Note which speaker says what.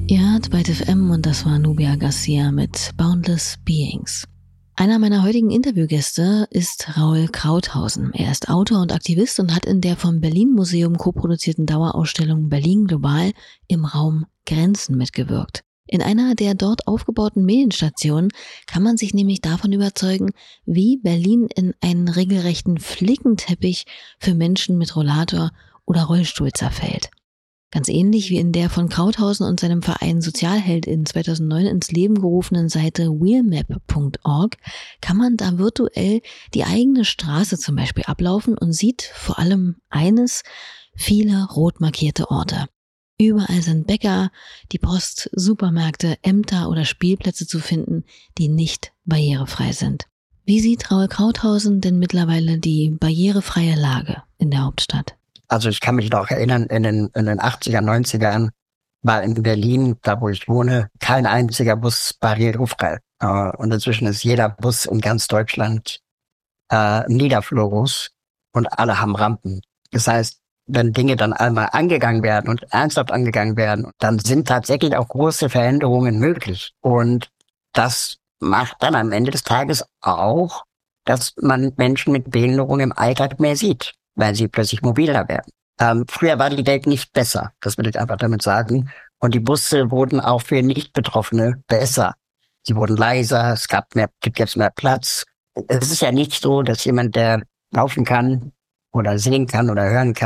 Speaker 1: Ihr hört Byte FM und das war Nubia Garcia mit Boundless Beings. Einer meiner heutigen Interviewgäste ist Raoul Krauthausen. Er ist Autor und Aktivist und hat in der vom Berlin-Museum koproduzierten Dauerausstellung Berlin Global im Raum Grenzen mitgewirkt. In einer der dort aufgebauten Medienstationen kann man sich nämlich davon überzeugen, wie Berlin in einen regelrechten Flickenteppich für Menschen mit Rollator oder Rollstuhl zerfällt. Ganz ähnlich wie in der von Krauthausen und seinem Verein Sozialheld in 2009 ins Leben gerufenen Seite wheelmap.org kann man da virtuell die eigene Straße zum Beispiel ablaufen und sieht vor allem eines: viele rot markierte Orte. Überall sind Bäcker, die Post, Supermärkte, Ämter oder Spielplätze zu finden, die nicht barrierefrei sind. Wie sieht Raoul Krauthausen denn mittlerweile die barrierefreie Lage in der Hauptstadt?
Speaker 2: Also ich kann mich noch erinnern, in den 80er, 90ern war in Berlin, da wo ich wohne, kein einziger Bus barrierefrei. Und inzwischen ist jeder Bus in ganz Deutschland niederflurlos und alle haben Rampen. Das heißt, wenn Dinge dann einmal angegangen werden und ernsthaft angegangen werden, dann sind tatsächlich auch große Veränderungen möglich. Und das macht dann am Ende des Tages auch, dass man Menschen mit Behinderung im Alltag mehr sieht, weil sie plötzlich mobiler werden. Früher war die Welt nicht besser, das will ich einfach damit sagen. Und die Busse wurden auch für Nicht-Betroffene besser. Sie wurden leiser, gibt jetzt mehr Platz. Es ist ja nicht so, dass jemand, der laufen kann oder sehen kann oder hören kann,